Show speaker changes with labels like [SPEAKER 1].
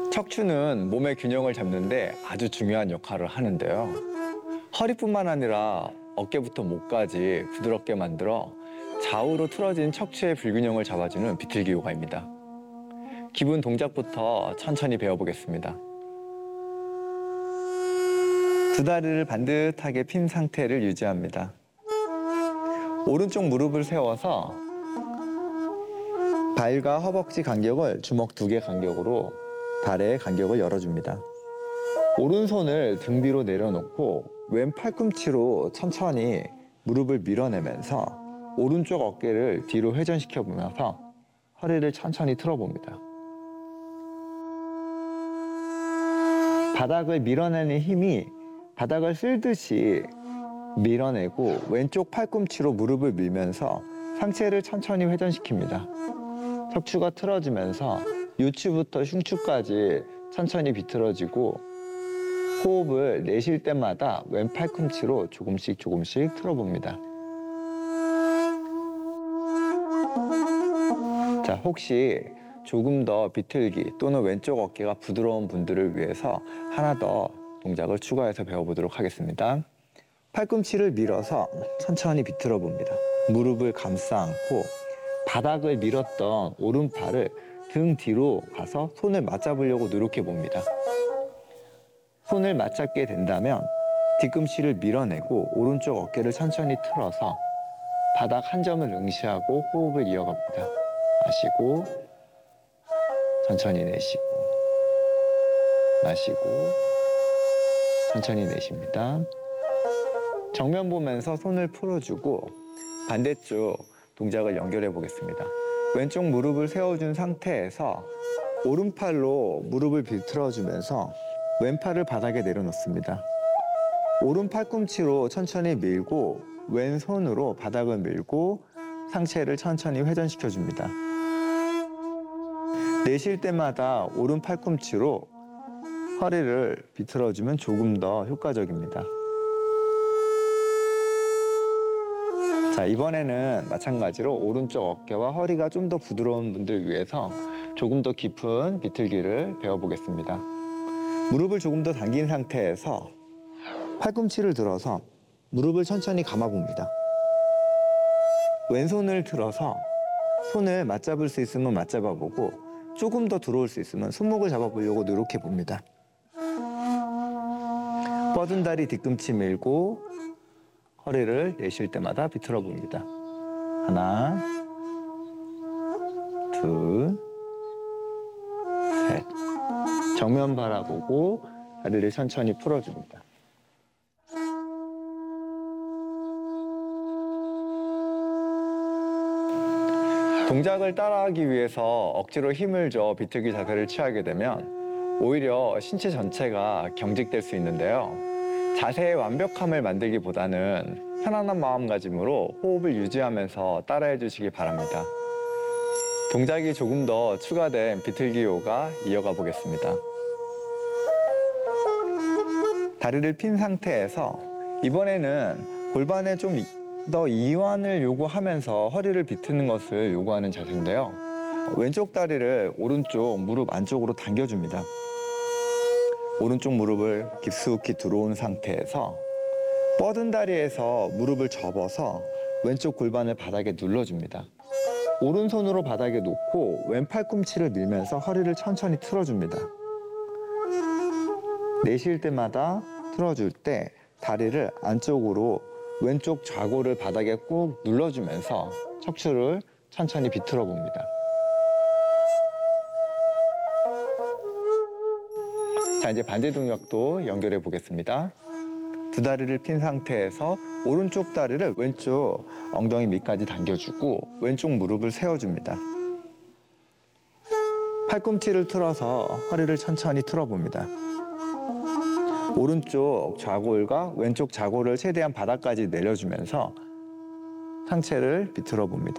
[SPEAKER 1] 척추는 몸의 균형을 잡는데 아주 중요한 역할을 하는데요. 허리뿐만 아니라 어깨부터 목까지 부드럽게 만들어 좌우로 틀어진 척추의 불균형을 잡아주는 비틀기 요가입니다. 기본 동작부터 천천히 배워보겠습니다. 두 다리를 반듯하게 핀 상태를 유지합니다. 오른쪽 무릎을 세워서 발과 허벅지 간격을 주먹 2개 간격으로 발의 간격을 열어줍니다. 오른손을 등 뒤로 내려놓고 왼 팔꿈치로 천천히 무릎을 밀어내면서 오른쪽 어깨를 뒤로 회전시켜 보면서 허리를 천천히 틀어봅니다. 바닥을 밀어내는 힘이 바닥을 쓸듯이 밀어내고 왼쪽 팔꿈치로 무릎을 밀면서 상체를 천천히 회전시킵니다. 척추가 틀어지면서 요추부터 흉추까지 천천히 비틀어지고 호흡을 내쉴 때마다 왼 팔꿈치로 조금씩 틀어봅니다. 자, 혹시 조금 더 비틀기 또는 왼쪽 어깨가 부드러운 분들을 위해서 하나 더 동작을 추가해서 배워보도록 하겠습니다. 팔꿈치를 밀어서 천천히 비틀어 봅니다. 무릎을 감싸 안고 바닥을 밀었던 오른팔을 등 뒤로 가서 손을 맞잡으려고 노력해 봅니다. 손을 맞잡게 된다면 뒤꿈치를 밀어내고 오른쪽 어깨를 천천히 틀어서 바닥 한 점을 응시하고 호흡을 이어갑니다. 마시고 천천히 내쉬고 마시고 천천히 내쉽니다. 정면 보면서 손을 풀어주고 반대쪽 동작을 연결해 보겠습니다. 왼쪽 무릎을 세워준 상태에서 오른팔로 무릎을 비틀어주면서 왼팔을 바닥에 내려놓습니다. 오른 팔꿈치로 천천히 밀고 왼손으로 바닥을 밀고 상체를 천천히 회전시켜줍니다. 내쉴 때마다 오른 팔꿈치로 허리를 비틀어주면 조금 더 효과적입니다. 자, 이번에는 마찬가지로 오른쪽 어깨와 허리가 좀 더 부드러운 분들 위해서 조금 더 깊은 비틀기를 배워보겠습니다. 무릎을 조금 더 당긴 상태에서 팔꿈치를 들어서 무릎을 천천히 감아봅니다. 왼손을 들어서 손을 맞잡을 수 있으면 맞잡아보고 조금 더 들어올 수 있으면 손목을 잡아보려고 노력해봅니다. 뻗은 다리 뒤꿈치 밀고 허리를 내쉴 때마다 비틀어 봅니다. 하나, 둘, 셋. 정면 바라보고 다리를 천천히 풀어줍니다. 동작을 따라하기 위해서 억지로 힘을 줘 비틀기 자세를 취하게 되면 오히려 신체 전체가 경직될 수 있는데요. 자세의 완벽함을 만들기보다는 편안한 마음가짐으로 호흡을 유지하면서 따라해 주시기 바랍니다. 동작이 조금 더 추가된 비틀기 요가 이어가 보겠습니다. 다리를 핀 상태에서 이번에는 골반에 좀 더 이완을 요구하면서 허리를 비트는 것을 요구하는 자세인데요. 왼쪽 다리를 오른쪽 무릎 안쪽으로 당겨줍니다. 오른쪽 무릎을 깊숙이 들어온 상태에서 뻗은 다리에서 무릎을 접어서 왼쪽 골반을 바닥에 눌러줍니다. 오른손으로 바닥에 놓고 왼 팔꿈치를 밀면서 허리를 천천히 틀어줍니다. 내쉴 때마다 틀어줄 때 다리를 안쪽으로 왼쪽 좌골을 바닥에 꾹 눌러주면서 척추를 천천히 비틀어 봅니다. 자, 이제 반대 동작도 연결해 보겠습니다. 두 다리를 핀 상태에서 오른쪽 다리를 왼쪽 엉덩이 밑까지 당겨주고 왼쪽 무릎을 세워줍니다. 팔꿈치를 틀어서 허리를 천천히 틀어봅니다. 오른쪽 좌골과 왼쪽 좌골을 최대한 바닥까지 내려주면서 상체를 비틀어 봅니다.